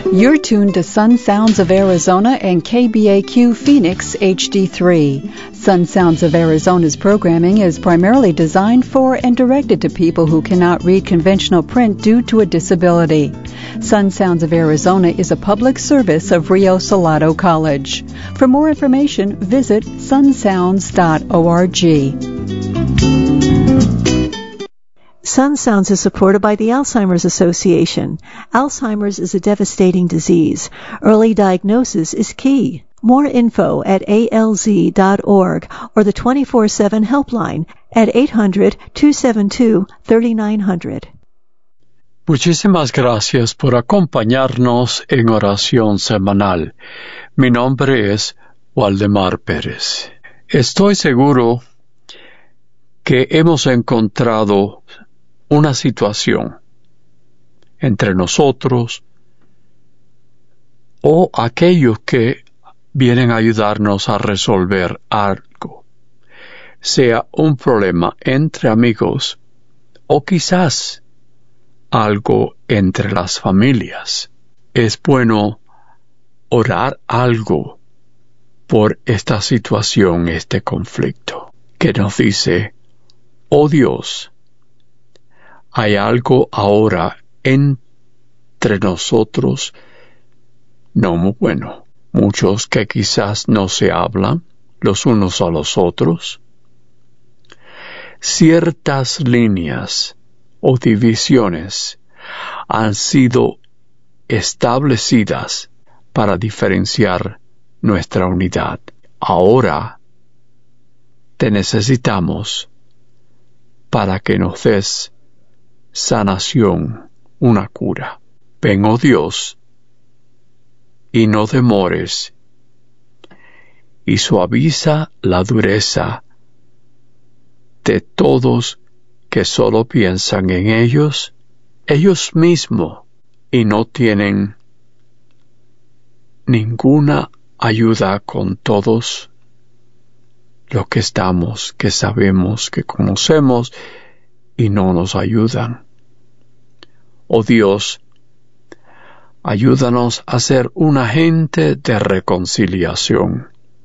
You're tuned to Sun Sounds of Arizona and KBAQ Phoenix HD3. Sun Sounds of Arizona's programming is primarily designed for and directed to people who cannot read conventional print due to a disability. Sun Sounds of Arizona is a public service of Rio Salado College. For more information, visit sunsounds.org. Sun Sounds is supported by the Alzheimer's Association. Alzheimer's is a devastating disease. Early diagnosis is key. More info at alz.org or the 24/7 helpline at 800-272-3900. Muchísimas gracias por acompañarnos en oración semanal. Mi nombre es Waldemar Pérez. Estoy seguro que hemos encontrado una situación entre nosotros o aquellos que vienen a ayudarnos a resolver algo, sea un problema entre amigos o quizás algo entre las familias. Es bueno orar algo por esta situación, este conflicto, que nos dice: oh Dios, hay algo ahora entre nosotros no muy bueno. Muchos que quizás no se hablan los unos a los otros. Ciertas líneas o divisiones han sido establecidas para diferenciar nuestra unidad. Ahora te necesitamos para que nos des sanación, una cura. Ven, oh Dios, y no demores, y suaviza la dureza de todos que solo piensan en ellos mismos, y no tienen ninguna ayuda con todos los que estamos, que sabemos, que conocemos, y no nos ayudan. Oh Dios, ayúdanos a ser un agente de reconciliación.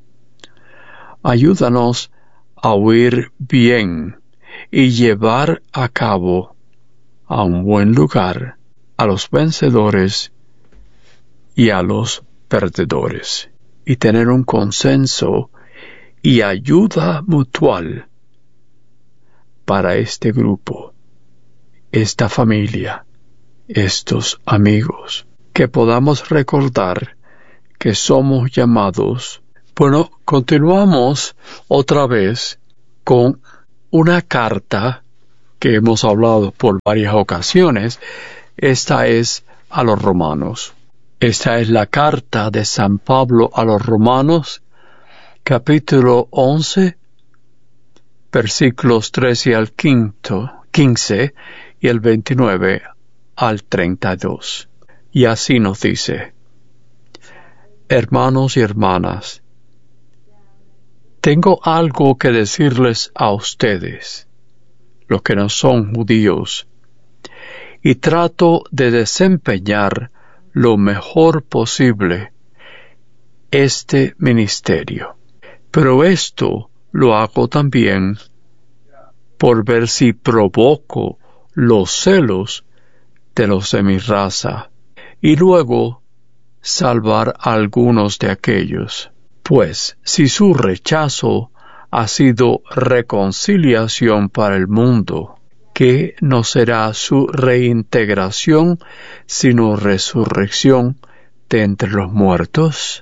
Ayúdanos a oír bien y llevar a cabo a un buen lugar a los vencedores y a los perdedores, y tener un consenso y ayuda mutual para este grupo, esta familia, estos amigos, que podamos recordar que somos llamados. Bueno, continuamos otra vez con una carta que hemos hablado por varias ocasiones. Esta es a los romanos. Esta es la carta de San Pablo a los romanos, capítulo 11, versículos 13 al 15 y el 29 al 32. Y así nos dice: hermanos y hermanas, tengo algo que decirles a ustedes, los que no son judíos, y trato de desempeñar lo mejor posible este ministerio. Pero esto lo hago también por ver si provoco los celos de los de mi raza, y luego salvar a algunos de aquellos. Pues si su rechazo ha sido reconciliación para el mundo, ¿qué no será su reintegración sino resurrección de entre los muertos?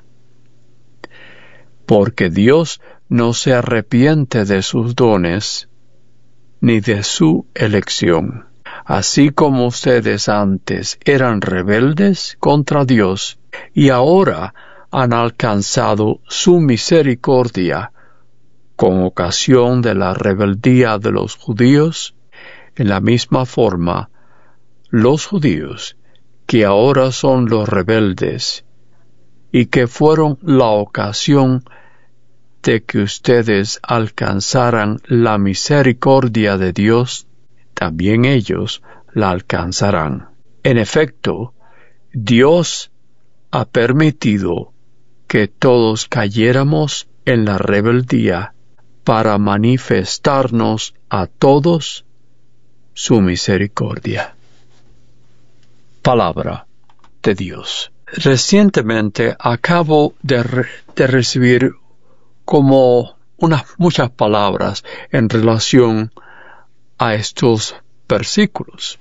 Porque Dios no se arrepiente de sus dones, ni de su elección. Así como ustedes antes eran rebeldes contra Dios, y ahora han alcanzado su misericordia con ocasión de la rebeldía de los judíos, en la misma forma, los judíos, que ahora son los rebeldes, y que fueron la ocasión de que ustedes alcanzaran la misericordia de Dios, también ellos la alcanzarán. En efecto, Dios ha permitido que todos cayéramos en la rebeldía para manifestarnos a todos su misericordia. Palabra de Dios. Recientemente acabo de recibir como muchas palabras en relación a estos versículos.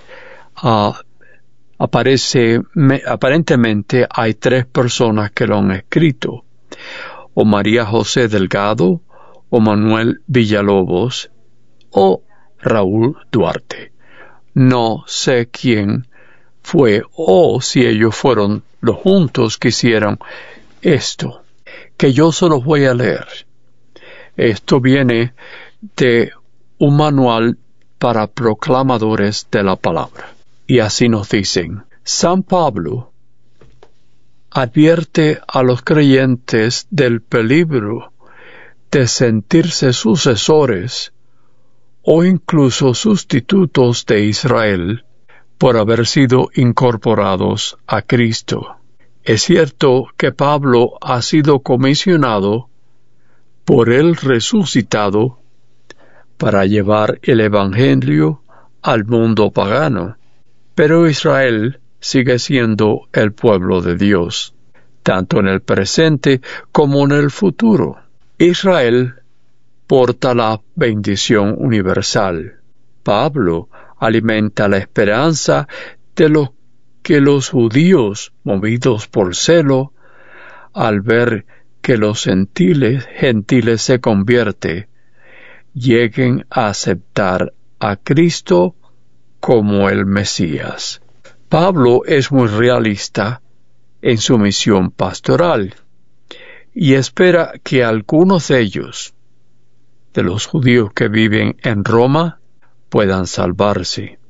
Aparentemente hay 3 personas que lo han escrito, o María José Delgado, o Manuel Villalobos, o Raúl Duarte. No sé quién fue o si ellos fueron los juntos que hicieron esto, que yo se los voy a leer. Esto viene de un manual para proclamadores de la palabra. Y así nos dicen: San Pablo advierte a los creyentes del peligro de sentirse sucesores o incluso sustitutos de Israel por haber sido incorporados a Cristo. Es cierto que Pablo ha sido comisionado por el resucitado para llevar el Evangelio al mundo pagano, pero Israel sigue siendo el pueblo de Dios, tanto en el presente como en el futuro. Israel porta la bendición universal. Pablo alimenta la esperanza de lo que los judíos, movidos por celo, al ver que los gentiles se convierten, lleguen a aceptar a Cristo como el Mesías. Pablo es muy realista en su misión pastoral y espera que algunos de ellos, de los judíos que viven en Roma, puedan salvarse.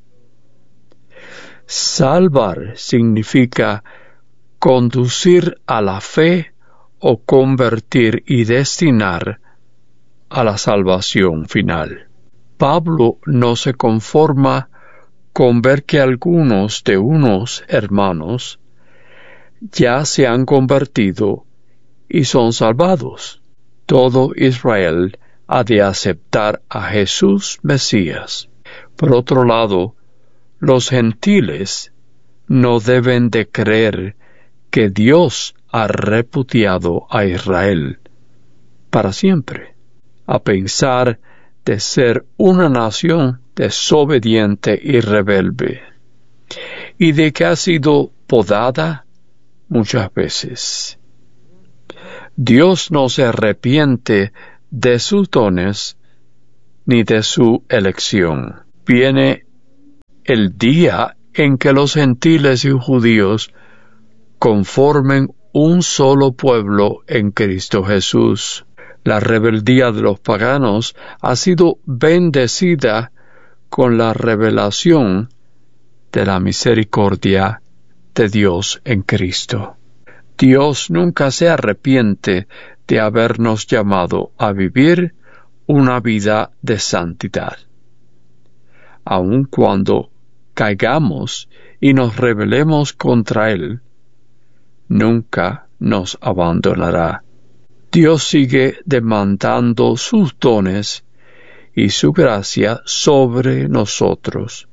Salvar significa conducir a la fe o convertir y destinar a la salvación final. Pablo no se conforma con ver que algunos de unos hermanos ya se han convertido y son salvados. Todo Israel ha de aceptar a Jesús Mesías. Por otro lado, los gentiles no deben de creer que Dios ha repudiado a Israel para siempre, a pensar de ser una nación desobediente y rebelde, y de que ha sido podada muchas veces. Dios no se arrepiente de sus dones ni de su elección. Viene el día en que los gentiles y judíos conformen un solo pueblo en Cristo Jesús. La rebeldía de los paganos ha sido bendecida con la revelación de la misericordia de Dios en Cristo. Dios nunca se arrepiente de habernos llamado a vivir una vida de santidad. Aun cuando caigamos y nos rebelemos contra Él, nunca nos abandonará. Dios sigue demandando sus dones y su gracia sobre nosotros.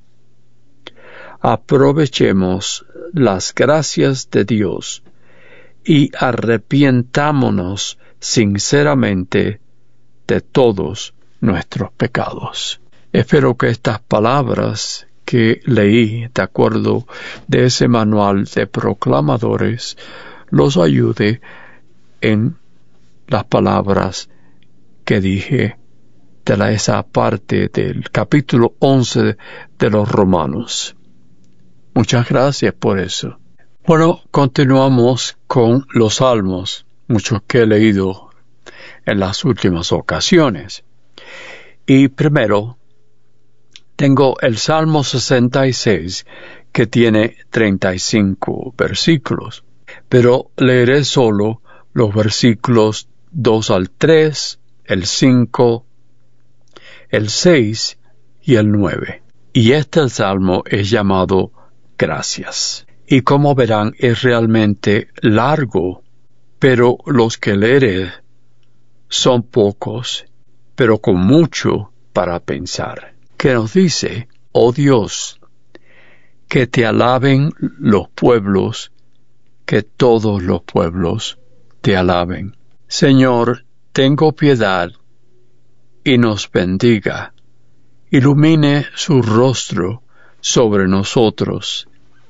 Aprovechemos las gracias de Dios y arrepientámonos sinceramente de todos nuestros pecados. Espero que estas palabras que leí de acuerdo de ese manual de proclamadores los ayude en las palabras que dije de esa parte del capítulo 11 de los Romanos. Muchas gracias por eso. Bueno, continuamos con los salmos, muchos que he leído en las últimas ocasiones. Y primero, tengo el Salmo 66, que tiene 35 versículos, pero leeré solo los versículos 2 al 3, el 5, el 6 y el 9. Y este salmo es llamado Gracias. y como verán es realmente largo, pero los que leeré son pocos, pero con mucho para pensar. Que nos dice, oh Dios, que te alaben los pueblos, que todos los pueblos te alaben. Señor, tengo piedad y nos bendiga. Ilumine su rostro sobre nosotros.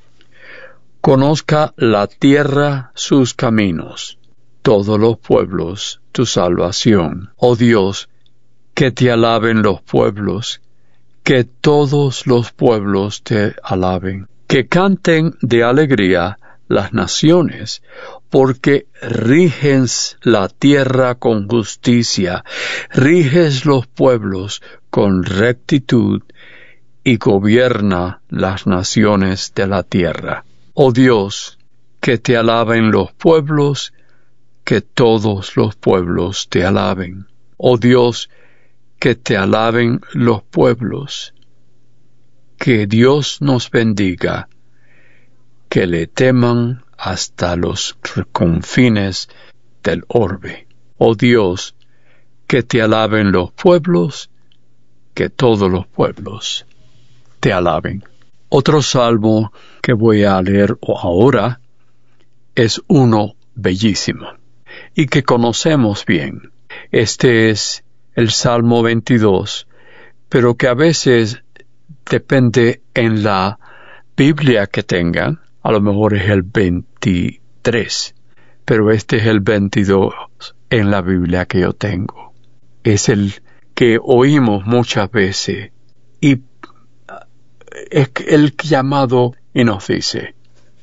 Conozca la tierra sus caminos, todos los pueblos tu salvación. Oh Dios, que te alaben los pueblos, que todos los pueblos te alaben. Que canten de alegría las naciones, porque riges la tierra con justicia, riges los pueblos con rectitud y gobierna las naciones de la tierra. Oh Dios, que te alaben los pueblos, que todos los pueblos te alaben. Oh Dios, que te alaben los pueblos. Que Dios nos bendiga, que le teman hasta los confines del orbe. Oh Dios, que te alaben los pueblos, que todos los pueblos te alaben. Otro salmo que voy a leer ahora es uno bellísimo y que conocemos bien. Este es el Salmo 22, pero que a veces depende en la Biblia que tengan. A lo mejor es el 23, pero este es el 22 en la Biblia que yo tengo. Es el que oímos muchas veces y es el llamado y nos dice: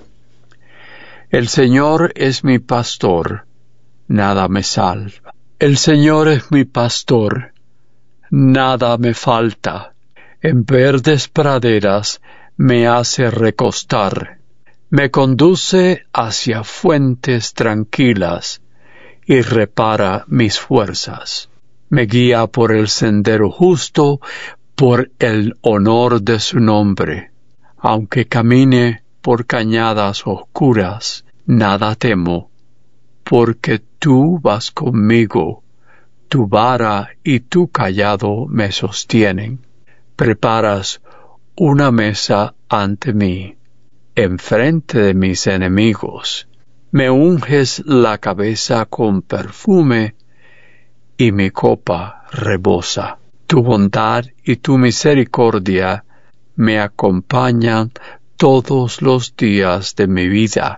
el Señor es mi pastor, nada me salva. El Señor es mi pastor, nada me falta. En verdes praderas me hace recostar. Me conduce hacia fuentes tranquilas y repara mis fuerzas. Me guía por el sendero justo, por el honor de su nombre. Aunque camine por cañadas oscuras, nada temo, porque tú vas conmigo. Tu vara y tu cayado me sostienen. Preparas una mesa ante mí, enfrente de mis enemigos. Me unges la cabeza con perfume, y mi copa rebosa. Tu bondad y tu misericordia me acompañan todos los días de mi vida,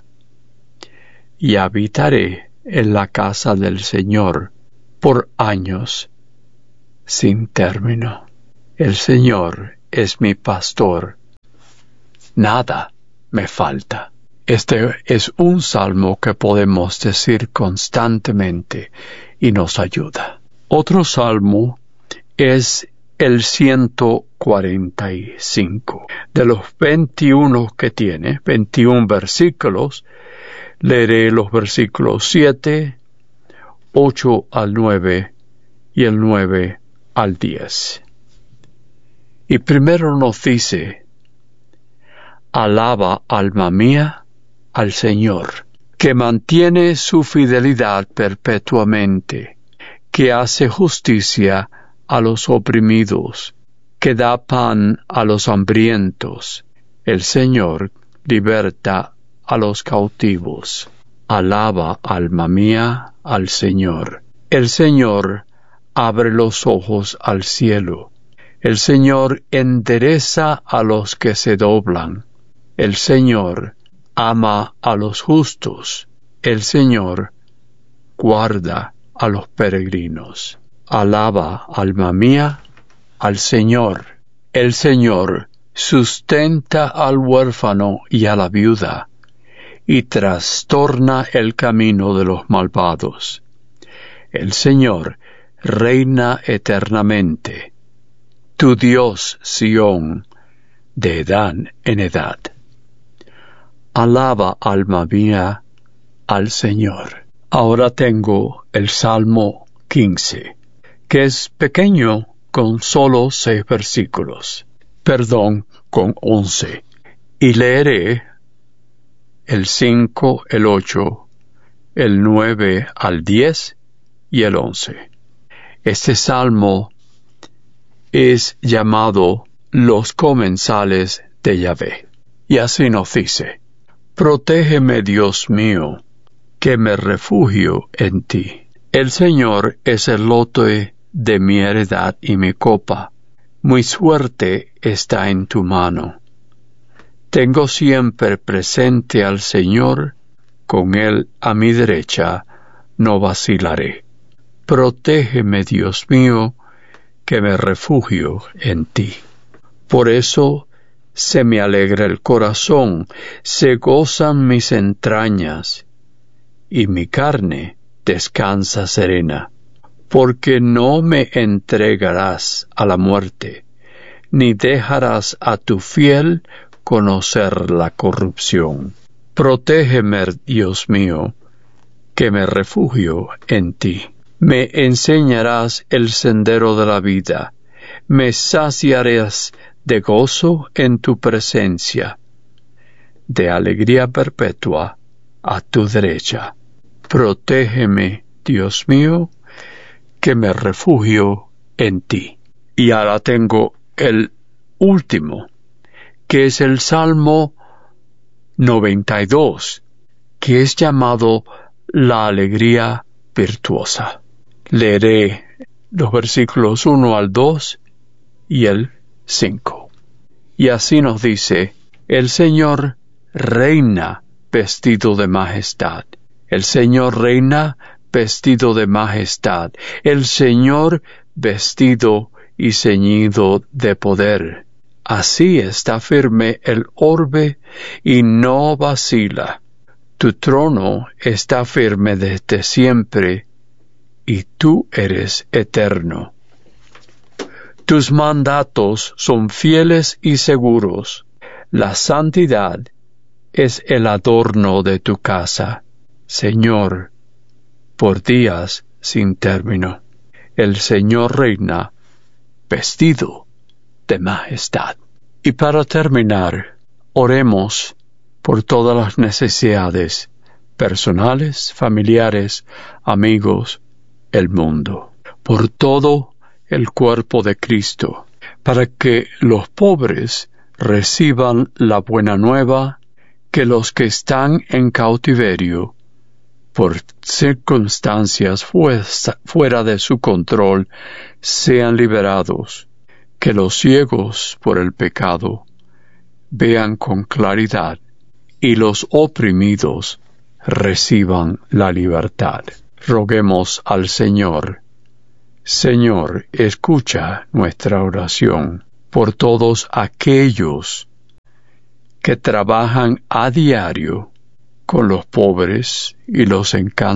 y habitaré en la casa del Señor por años sin término. El Señor es mi pastor, nada me falta. Este es un salmo que podemos decir constantemente y nos ayuda. Otro salmo es el 145. De los 21 que tiene, 21 versículos, leeré los versículos 7, 8 al 9 y el 9 al 10. Y primero nos dice: alaba, alma mía, al Señor, que mantiene su fidelidad perpetuamente, que hace justicia a los oprimidos, que da pan a los hambrientos. El Señor liberta a los cautivos. Alaba, alma mía, al Señor. El Señor abre los ojos al cielo. El Señor endereza a los que se doblan. El Señor ama a los justos. El Señor guarda a los peregrinos. Alaba, alma mía, al Señor. El Señor sustenta al huérfano y a la viuda, y trastorna el camino de los malvados. El Señor reina eternamente. Tu Dios, Sión, de edad en edad. Alaba, alma mía, al Señor. Ahora tengo el Salmo 15, que es pequeño con solo 6 versículos. Perdón, con 11. Y leeré el 5, el 8, el 9 al 10 y el 11. Este salmo es llamado los comensales de Yahvé. Y así nos dice: protégeme, Dios mío, que me refugio en ti. El Señor es el lote de mi heredad y mi copa. Mi suerte está en tu mano. Tengo siempre presente al Señor, con Él a mi derecha no vacilaré. Protégeme, Dios mío, que me refugio en ti. Por eso se me alegra el corazón, se gozan mis entrañas, y mi carne descansa serena, porque no me entregarás a la muerte, ni dejarás a tu fiel conocer la corrupción. Protégeme, Dios mío, que me refugio en ti. Me enseñarás el sendero de la vida, me saciarás de gozo en tu presencia, de alegría perpetua a tu derecha. Protégeme, Dios mío, que me refugio en ti. Y ahora tengo el último, que es el Salmo 92, que es llamado la alegría virtuosa. Leeré los versículos 1 al 2 y el 5. Y así nos dice: el Señor reina vestido de majestad. El Señor reina vestido de majestad. El Señor vestido y ceñido de poder. Así está firme el orbe y no vacila. Tu trono está firme desde siempre, y tú eres eterno. Tus mandatos son fieles y seguros. La santidad es el adorno de tu casa, Señor, por días sin término. El Señor reina vestido de majestad. Y para terminar, oremos por todas las necesidades personales, familiares, amigos, el mundo, por todo el cuerpo de Cristo, para que los pobres reciban la buena nueva, que los que están en cautiverio por circunstancias fuera de su control sean liberados, que los ciegos por el pecado vean con claridad y los oprimidos reciban la libertad. Roguemos al Señor. Señor, escucha nuestra oración por todos aquellos que trabajan a diario con los pobres y los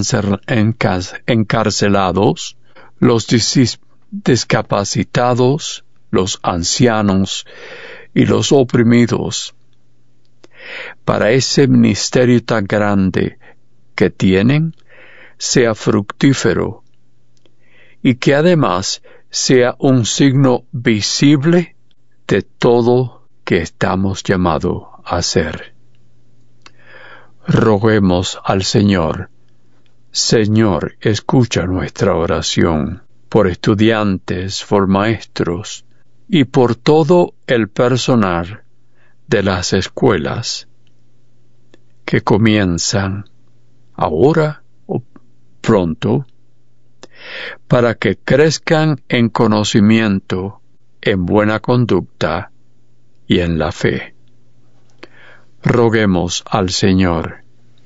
encarcelados, los discapacitados, los ancianos y los oprimidos, para ese ministerio tan grande que tienen sea fructífero y que además sea un signo visible de todo que estamos llamados a hacer. Roguemos al Señor. Señor, escucha nuestra oración por estudiantes, por maestros y por todo el personal de las escuelas que comienzan ahora o pronto, para que crezcan en conocimiento, en buena conducta y en la fe. Roguemos al Señor.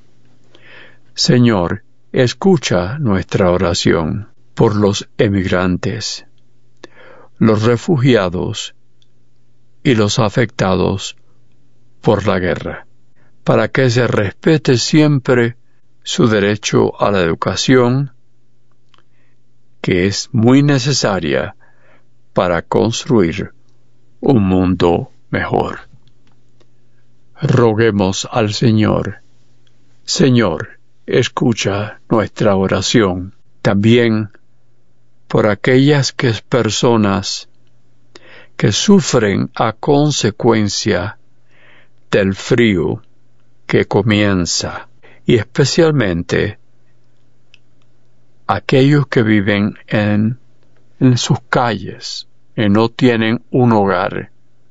Señor, escucha nuestra oración por los emigrantes, los refugiados y los afectados por la guerra, para que se respete siempre su derecho a la educación, que es muy necesaria para construir un mundo mejor. Roguemos al Señor. Señor, escucha nuestra oración. También por aquellas personas que sufren a consecuencia del frío que comienza, y especialmente aquellos que viven en sus calles, que no tienen un hogar.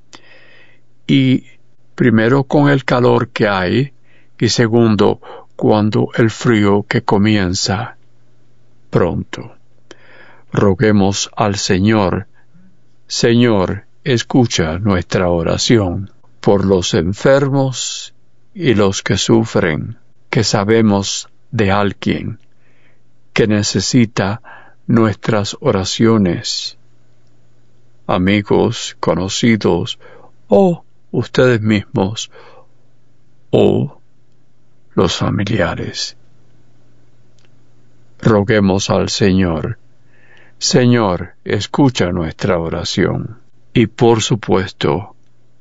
Y primero con el calor que hay, y segundo, cuando el frío que comienza pronto. Roguemos al Señor. Señor, escucha nuestra oración por los enfermos y los que sufren, que sabemos de alguien que necesita nuestras oraciones. Amigos, conocidos, o ustedes mismos, o los familiares. Roguemos al Señor. Señor, escucha nuestra oración. Y por supuesto,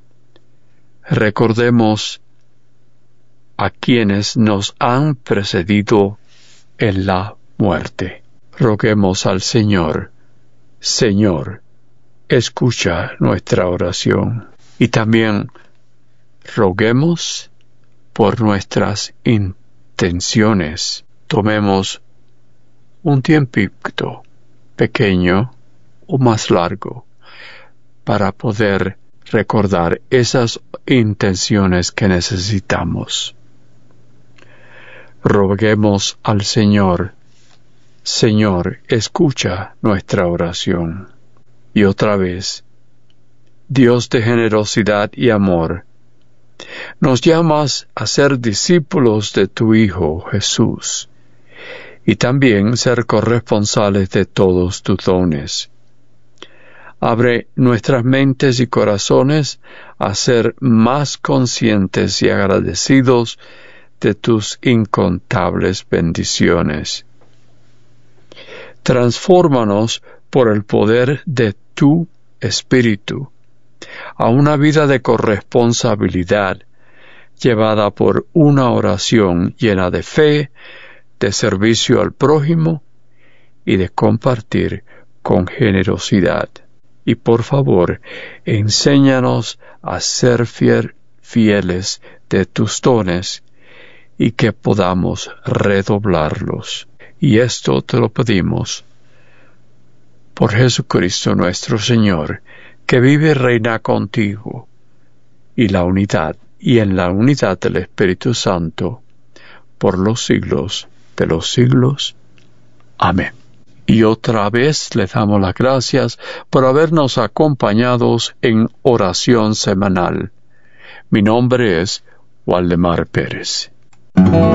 recordemos a quienes nos han precedido en la muerte. Roguemos al Señor. Señor, escucha nuestra oración. Y también roguemos por nuestras intenciones. Tomemos un tiempito pequeño o más largo para poder recordar esas intenciones que necesitamos. Roguemos al Señor. Señor, escucha nuestra oración. Y otra vez, Dios de generosidad y amor, nos llamas a ser discípulos de tu Hijo Jesús, y también ser corresponsales de todos tus dones. Abre nuestras mentes y corazones a ser más conscientes y agradecidos de tus incontables bendiciones. Transfórmanos por el poder de tu Espíritu a una vida de corresponsabilidad llevada por una oración llena de fe, de servicio al prójimo y de compartir con generosidad. Y por favor, enséñanos a ser fieles de tus dones y que podamos redoblarlos. Y esto te lo pedimos por Jesucristo nuestro Señor, que vive y reina contigo, y en la unidad del Espíritu Santo, por los siglos de los siglos. Amén. Y otra vez le damos las gracias por habernos acompañado en oración semanal. Mi nombre es Waldemar Pérez.